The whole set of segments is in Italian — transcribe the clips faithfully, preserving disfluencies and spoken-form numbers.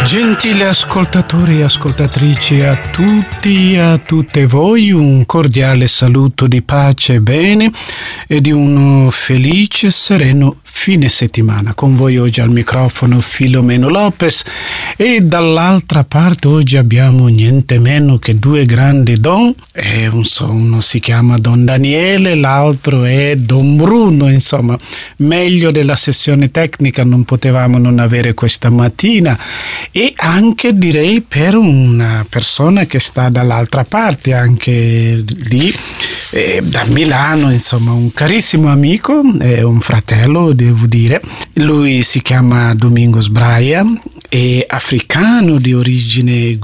Gentili ascoltatori e ascoltatrici, a tutti e a tutte voi un cordiale saluto di pace e bene e di un felice, sereno fine settimana. Con voi oggi al microfono Filomeno Lopez e dall'altra parte oggi abbiamo niente meno che due grandi don. E uno si chiama Don Daniele, l'altro è Don Bruno. Insomma, meglio della sessione tecnica non potevamo non avere questa mattina, e anche direi per una persona che sta dall'altra parte, anche lì eh, da Milano, insomma un carissimo amico e un fratello, devo dire. Lui si chiama Domingos Braia, è africano di origine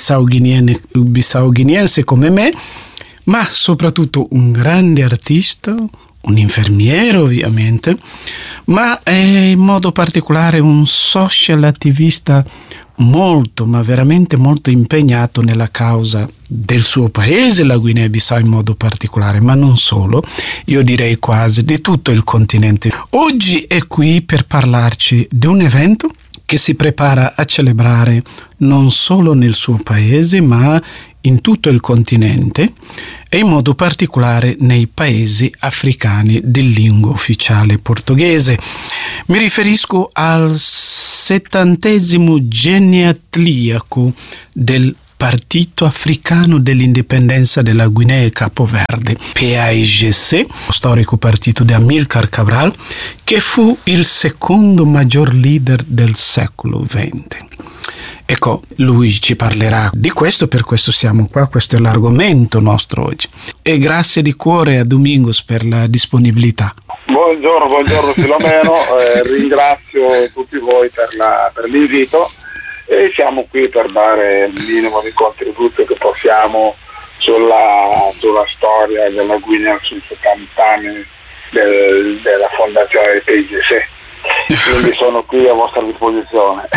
bissau-guineense come me, ma soprattutto un grande artista, un infermiere ovviamente, ma è in modo particolare un social attivista molto, ma veramente molto impegnato nella causa del suo paese, la Guinea-Bissau in modo particolare, ma non solo, io direi quasi di tutto il continente. Oggi è qui per parlarci di un evento che si prepara a celebrare non solo nel suo paese, ma in tutto il continente e in modo particolare nei paesi africani di lingua ufficiale portoghese. Mi riferisco al settantesimo geneatliaco del Partito Africano dell'Indipendenza della Guinea e Capoverde, P A I G C, storico partito di Amílcar Cabral, che fu il secondo maggior leader del secolo venti. Ecco, lui ci parlerà di questo, per questo siamo qua, questo è l'argomento nostro oggi. E grazie di cuore a Domingos per la disponibilità. Buongiorno, buongiorno Filomeno, eh, ringrazio tutti voi per, la, per l'invito e siamo qui per dare il minimo di contributo che possiamo sulla, sulla storia della Guinea sui settanta anni del, della fondazione del P A I G C. Quindi sono qui a vostra disposizione.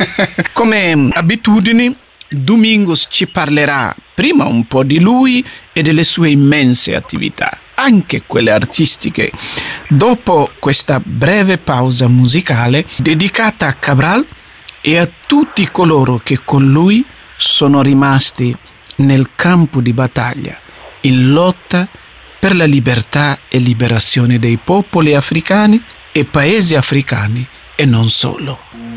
Come abitudini, Domingos ci parlerà prima un po' di lui e delle sue immense attività, anche quelle artistiche. Dopo questa breve pausa musicale dedicata a Cabral e a tutti coloro che con lui sono rimasti nel campo di battaglia, in lotta per la libertà e liberazione dei popoli africani e paesi africani e non solo.